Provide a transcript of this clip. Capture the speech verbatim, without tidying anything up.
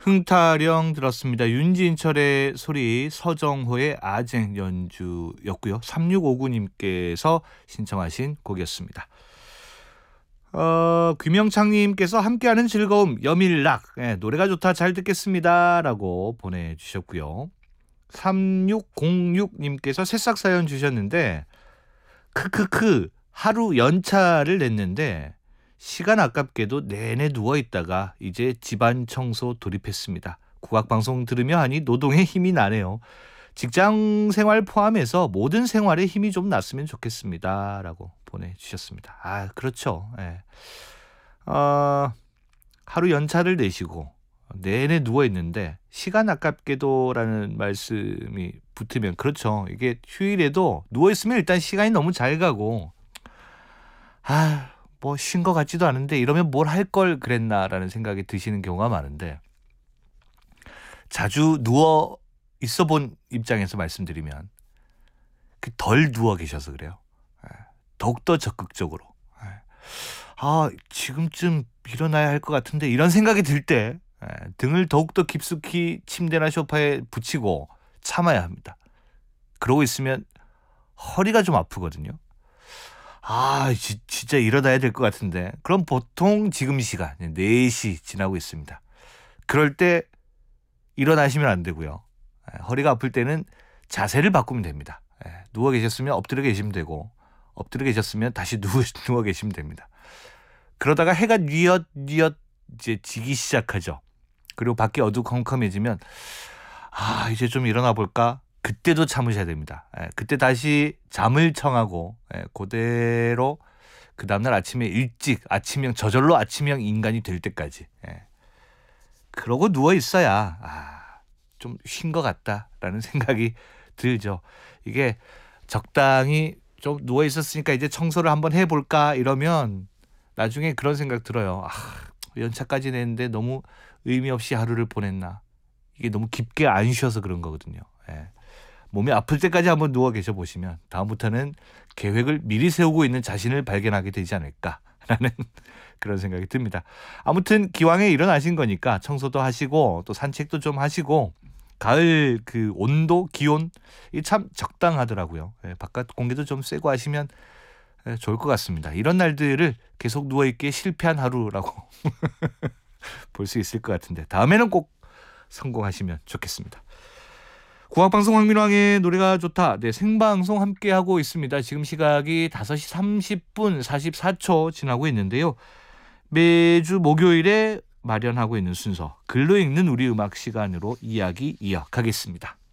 흥타령 들었습니다. 윤진철의 소리, 서정호의 아쟁 연주였고요. 삼육오구님께서 신청하신 곡이었습니다. 어, 귀명창님께서 함께하는 즐거움 여밀락, 예, 노래가 좋다 잘 듣겠습니다 라고 보내주셨고요. 삼육공육님께서 새싹 사연 주셨는데 크크크 하루 연차를 냈는데 시간 아깝게도 내내 누워있다가 이제 집안 청소 돌입했습니다. 국악방송 들으며 하니 노동에 힘이 나네요. 직장 생활 포함해서 모든 생활에 힘이 좀 났으면 좋겠습니다 라고 보내주셨습니다. 아, 그렇죠. 예. 어, 하루 연차를 내시고 내내 누워있는데 시간 아깝게도 라는 말씀이 붙으면 그렇죠. 이게 휴일에도 누워있으면 일단 시간이 너무 잘 가고 아, 뭐 쉰 것 같지도 않은데 이러면 뭘 할 걸 그랬나라는 생각이 드시는 경우가 많은데 자주 누워 있어 본 입장에서 말씀드리면 덜 누워 계셔서 그래요. 더욱더 적극적으로 아 지금쯤 일어나야 할 것 같은데 이런 생각이 들 때 등을 더욱더 깊숙이 침대나 소파에 붙이고 참아야 합니다. 그러고 있으면 허리가 좀 아프거든요. 아 지, 진짜 일어나야 될 것 같은데 그럼 보통 지금 시간 네 시 지나고 있습니다. 그럴 때 일어나시면 안 되고요. 허리가 아플 때는 자세를 바꾸면 됩니다. 누워 계셨으면 엎드려 계시면 되고 엎드려 계셨으면 다시 누워, 누워 계시면 됩니다. 그러다가 해가 뉘엿뉘엿 이제 지기 시작하죠. 그리고 밖이 어두컴컴해지면 아 이제 좀 일어나 볼까? 그때도 참으셔야 됩니다. 예, 그때 다시 잠을 청하고 예, 그대로 그 다음날 아침에 일찍 아침형 저절로 아침형 인간이 될 때까지 예, 그러고 누워 있어야 아, 좀 쉰 것 같다라는 생각이 들죠. 이게 적당히 좀 누워 있었으니까 이제 청소를 한번 해볼까 이러면 나중에 그런 생각 들어요. 아, 연차까지 냈는데 너무 의미 없이 하루를 보냈나. 이게 너무 깊게 안 쉬어서 그런 거거든요. 예. 몸이 아플 때까지 한번 누워 계셔 보시면 다음부터는 계획을 미리 세우고 있는 자신을 발견하게 되지 않을까라는 그런 생각이 듭니다. 아무튼 기왕에 일어나신 거니까 청소도 하시고 또 산책도 좀 하시고 가을 그 온도 기온 이 참 적당하더라고요. 예, 바깥 공기도 좀 쐬고 하시면 예, 좋을 것 같습니다. 이런 날들을 계속 누워있기에 실패한 하루라고 볼 수 있을 것 같은데 다음에는 꼭 성공하시면 좋겠습니다. 국악방송 황민왕의 노래가 좋다. 네, 생방송 함께하고 있습니다. 지금 시각이 다섯 시 삼십 분 사십사 초 지나고 있는데요. 매주 목요일에 마련하고 있는 순서 글로 읽는 우리 음악 시간으로 이야기 이어가겠습니다.